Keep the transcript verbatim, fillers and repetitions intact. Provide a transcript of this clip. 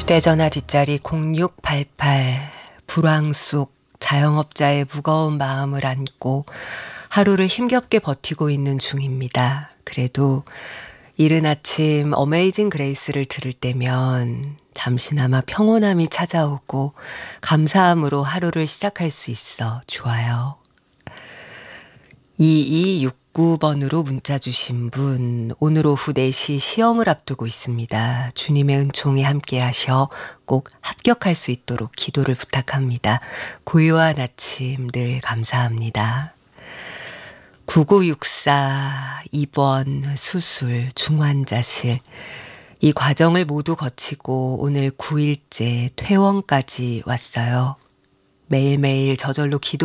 휴대전화 뒷자리 공육팔팔. 불황 속 자영업자의 무거운 마음을 안고 하루를 힘겹게 버티고 있는 중입니다. 그래도 이른 아침 어메이징 그레이스를 들을 때면 잠시나마 평온함이 찾아오고 감사함으로 하루를 시작할 수 있어 좋아요. 이이육구 번으로 문자 주신 분, 오늘 오후 네 시 시험을 앞두고 있습니다. 주님의 은총이 함께 하셔 꼭 합격할 수 있도록 기도를 부탁합니다. 고요한 아침 늘 감사합니다. 구구육사 입원, 수술, 중환자실 이 과정을 모두 거치고 오늘 구 일째 퇴원까지 왔어요. 매일매일 저절로 기도